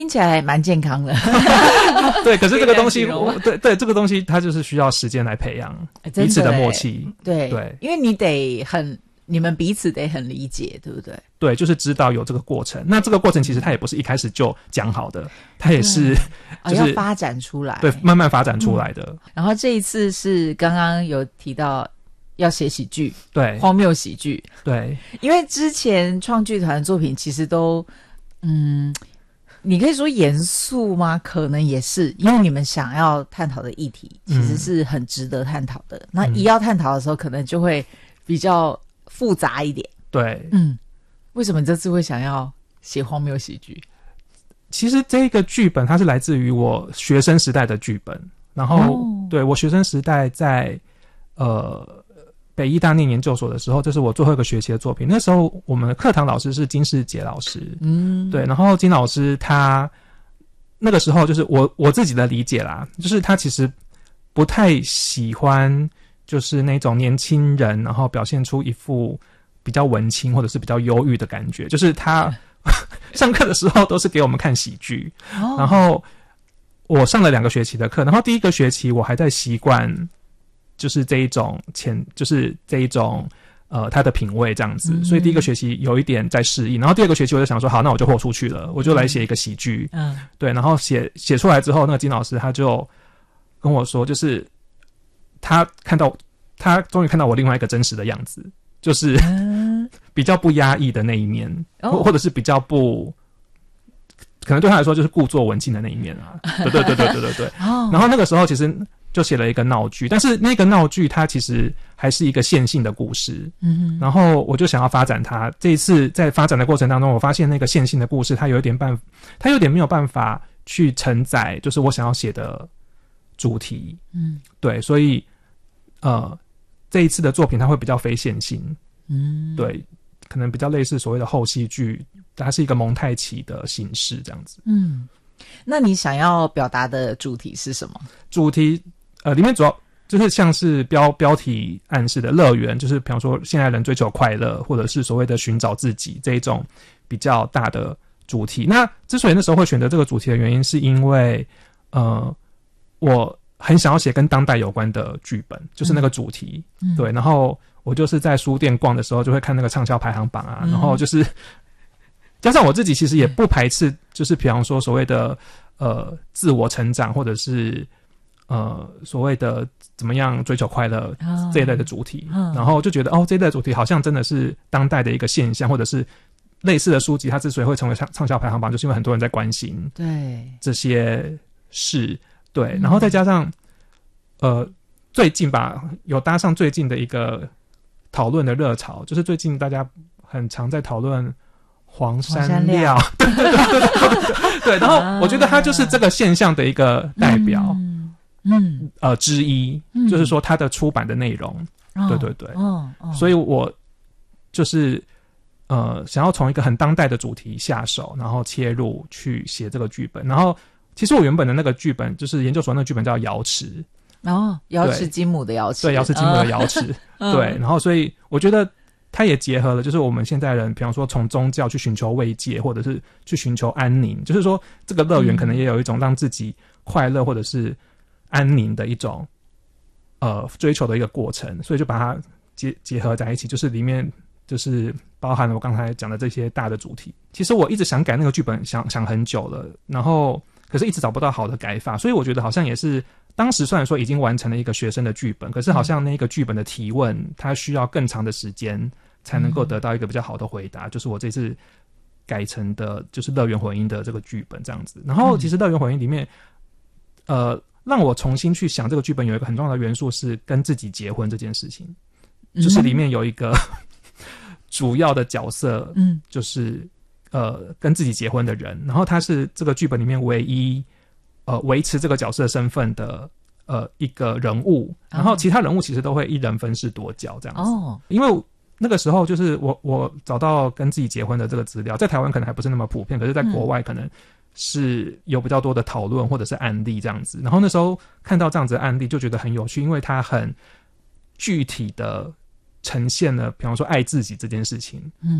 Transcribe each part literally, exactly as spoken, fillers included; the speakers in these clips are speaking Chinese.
听起来蛮健康的。 对，可是这个东西，对对，这个东西它就是需要时间来培养彼此的默契。 对对， 因为你得很，你们彼此得很理解，对不对？ 对，就是知道有这个过程。那这个过程其实它也不是一开始就讲好的，它也是就是、 哦、要发展出来， 对，慢慢发展出来的。 嗯、然后这一次是刚刚有提到要写喜剧， 对， 荒谬喜剧， 对， 因为之前创剧团的作品其实都，嗯。你可以说严肃吗？可能也是，因为你们想要探讨的议题其实是很值得探讨的、嗯、那一要探讨的时候可能就会比较复杂一点。 对， 嗯，为什么你这次会想要写荒谬喜剧？ 其实这个剧本它是来自于我学生时代的剧本，然后、哦、对，我学生时代在呃北医大念研究所的时候，这是我最后一个学期的作品。那时候我们的课堂老师是金世杰老师，嗯，对，然后金老师他那个时候就是我我自己的理解啦，就是他其实不太喜欢就是那种年轻人然后表现出一副比较文青或者是比较忧郁的感觉，就是他上课的时候都是给我们看喜剧、哦、然后我上了两个学期的课，然后第一个学期我还在习惯就是这一种前就是这一种呃他的品味这样子、嗯、所以第一个学期有一点在适应，然后第二个学期我就想说好，那我就豁出去了，我就来写一个喜剧。嗯，对，然后写写出来之后，那个金老师他就跟我说，就是他看到他终于看到我另外一个真实的样子，就是、嗯、比较不压抑的那一面、哦、或者是比较不可能对他来说就是故作文静的那一面啊。对对对对对对对、哦、然后那个时候其实就写了一个闹剧，但是那个闹剧它其实还是一个线性的故事。嗯，然后我就想要发展它。这一次在发展的过程当中，我发现那个线性的故事它有一点办它有点没有办法去承载就是我想要写的主题。嗯，对，所以呃这一次的作品它会比较非线性。嗯，对，可能比较类似所谓的后戏剧，它是一个蒙太奇的形式这样子。嗯， 那你想要表达的主题是什么？ 主题呃，里面主要就是像是标标题暗示的乐园，就是比方说现在人追求快乐，或者是所谓的寻找自己这一种比较大的主题。那之所以那时候会选择这个主题的原因，是因为呃，我很想要写跟当代有关的剧本，就是那个主题。嗯、对，然后我就是在书店逛的时候，就会看那个畅销排行榜啊，嗯、然后就是加上我自己其实也不排斥，就是比方说所谓的呃自我成长，或者是呃所谓的怎么样追求快乐这一类的主题，哦、然后就觉得哦这一类的主题好像真的是当代的一个现象，或者是类似的书籍它之所以会成为畅畅销排行榜，就是因为很多人在关心对这些事。对，然后再加上、嗯、呃最近吧有搭上最近的一个讨论的热潮，就是最近大家很常在讨论黄山料，对对对对对对，然后我觉得它就是这个现象的一个代表，嗯，嗯呃之一、嗯，就是说它的出版的内容，哦、对对对，哦哦，所以我就是呃想要从一个很当代的主题下手，然后切入去写这个剧本。然后其实我原本的那个剧本就是研究所那个剧本叫瑶池， 哦，瑶池金母的瑶池， 对，瑶池金母的瑶池，哦、对，然后所以我觉得它也结合了就是我们现在人比方说从宗教去寻求慰藉，或者是去寻求安宁，就是说这个乐园可能也有一种让自己快乐或者是安宁的一种呃追求的一个过程，所以就把它结结合在一起，就是里面就是包含了我刚才讲的这些大的主题。其实我一直想改那个剧本想想很久了，然后可是一直找不到好的改法，所以我觉得好像也是当时虽然说已经完成了一个学生的剧本，可是好像那个剧本的提问它需要更长的时间才能够得到一个比较好的回答，嗯、就是我这次改成的就是乐园混音的这个剧本这样子。然后其实乐园混音里面呃让我重新去想这个剧本有一个很重要的元素是跟自己结婚这件事情，就是里面有一个主要的角色，嗯，就是呃跟自己结婚的人，然后他是这个剧本里面唯一呃维持这个角色身份的呃一个人物，然后其他人物其实都会一人分饰多角这样子。哦，因为那个时候就是我我找到跟自己结婚的这个资料，在台湾可能还不是那么普遍，可是在国外可能是有比较多的讨论或者是案例这样子。然后那时候看到这样子的案例就觉得很有趣，因为它很具体的呈现了比方说爱自己这件事情。嗯，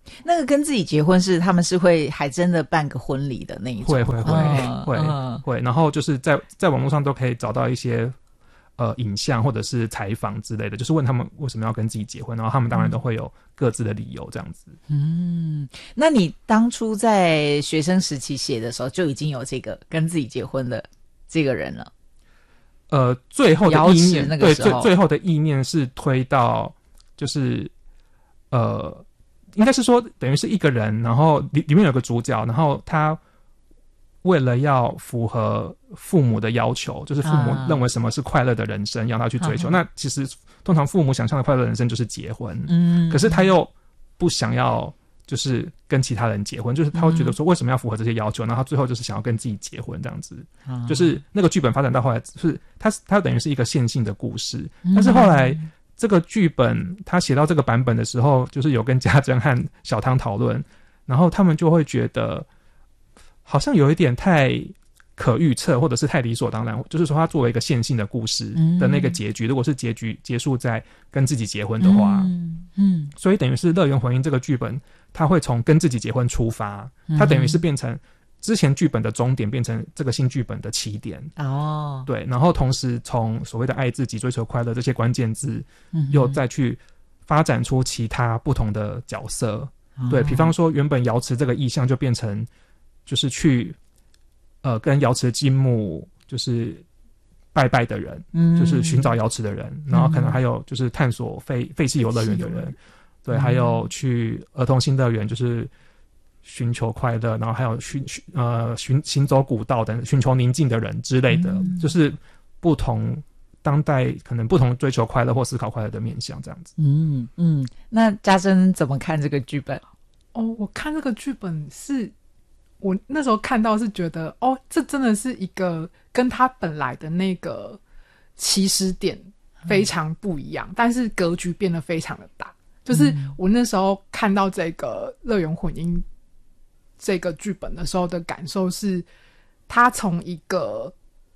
那个跟自己结婚是他们是会还真的办个婚礼的那一种， 会会会、嗯、会、 嗯、 会，然后就是在在网络上都可以找到一些呃影像或者是采访之类的，就是问他们为什么要跟自己结婚，然后他们当然都会有各自的理由这样子。 嗯，那你当初在学生时期写的时候就已经有这个跟自己结婚的这个人了？ 呃，最后的意念， 那个时候对，最最后的意念是推到就是呃。应该是说等于是一个人，然后里里面有个主角，然后他为了要符合父母的要求，就是父母认为什么是快乐的人生，啊、要他去追求、啊、那其实通常父母想象的快乐人生就是结婚，嗯，可是他又不想要就是跟其他人结婚，就是他会觉得说为什么要符合这些要求，然后他最后就是想要跟自己结婚这样子、啊、就是那个剧本发展到后来是他他等于是一个线性的故事，但是后来这个剧本他写到这个版本的时候，就是有跟家珍和小汤讨论，然后他们就会觉得好像有一点太可预测，或者是太理所当然，就是说他作为一个线性的故事的那个结局、嗯、如果是结局结束在跟自己结婚的话，嗯，嗯所以等于是乐园婚姻这个剧本他会从跟自己结婚出发，他等于是变成之前剧本的终点变成这个新剧本的起点哦，对，然后同时从所谓的爱自己、追求快乐这些关键字，嗯、又再去发展出其他不同的角色，哦、对，比方说原本瑶池这个意象就变成就是去呃跟瑶池金木就是拜拜的人，嗯、就是寻找瑶池的人，然后可能还有就是探索废废弃游乐园的人，嗯、对，还有去儿童新乐园就是寻求快乐，然后还有寻呃寻行走古道等寻求宁静的人之类的，嗯、就是不同当代可能不同追求快乐或思考快乐的面向这样子。 嗯嗯，那家珍怎么看这个剧本？ 哦，我看这个剧本是我那时候看到是觉得哦，这真的是一个跟他本来的那个起始点非常不一样，嗯、但是格局变得非常的大。就是我那时候看到这个乐园婚姻这个剧本的时候的感受是，他从一个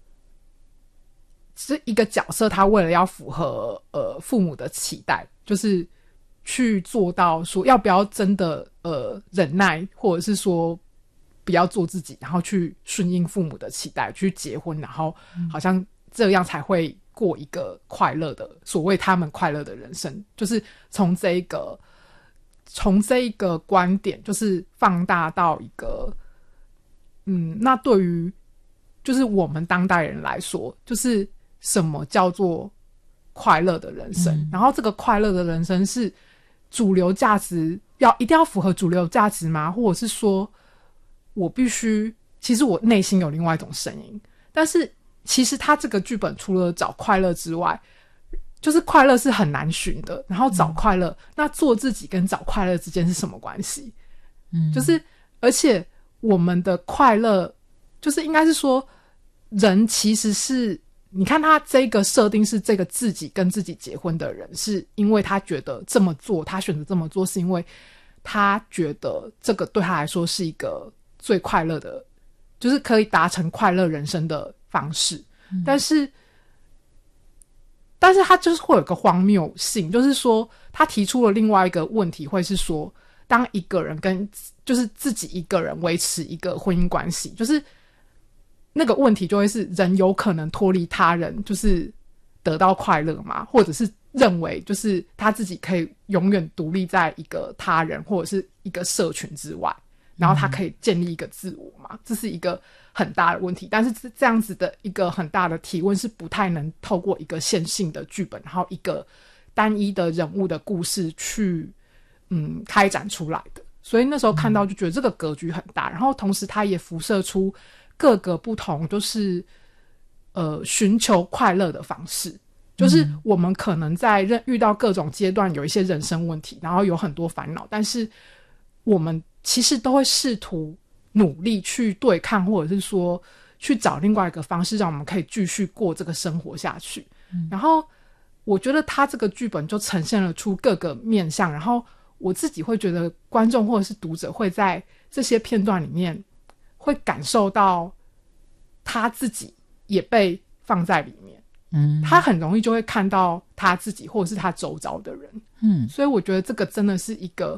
是一个角色，他为了要符合呃父母的期待，就是去做到说要不要真的呃忍耐，或者是说不要做自己，然后去顺应父母的期待去结婚，然后好像这样才会过一个快乐的所谓他们快乐的人生，就是从这一个从这一个观点就是放大到一个嗯，那对于就是我们当代人来说，就是什么叫做快乐的人生、嗯、然后这个快乐的人生是主流价值要一定要符合主流价值吗？或者是说我必须其实我内心有另外一种声音，但是其实他这个剧本除了找快乐之外，就是快乐是很难寻的，然后找快乐、嗯、那做自己跟找快乐之间是什么关系？嗯，就是而且我们的快乐就是应该是说人其实是你看他这个设定是这个自己跟自己结婚的人，是因为他觉得这么做他选择这么做是因为他觉得这个对他来说是一个最快乐的，就是可以达成快乐人生的方式、嗯、但是但是他就是会有一个荒谬性，就是说他提出了另外一个问题，会是说当一个人跟就是自己一个人维持一个婚姻关系，就是那个问题就会是人有可能脱离他人就是得到快乐吗？或者是认为就是他自己可以永远独立在一个他人或者是一个社群之外，然后他可以建立一个自我吗？这是一个很大的问题，但是这样子的一个很大的提问是不太能透过一个线性的剧本，然后一个单一的人物的故事去嗯开展出来的。所以那时候看到就觉得这个格局很大，然后同时它也辐射出各个不同就是呃寻求快乐的方式，就是我们可能在遇到各种阶段有一些人生问题，然后有很多烦恼，但是我们其实都会试图努力去对抗，或者是说去找另外一个方式让我们可以继续过这个生活下去、嗯、然后我觉得他这个剧本就呈现了出各个面向，然后我自己会觉得观众或者是读者会在这些片段里面会感受到他自己也被放在里面，嗯，他很容易就会看到他自己或者是他周遭的人，嗯，所以我觉得这个真的是一个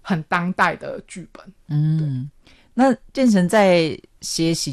很当代的剧本。 嗯，那建成在写喜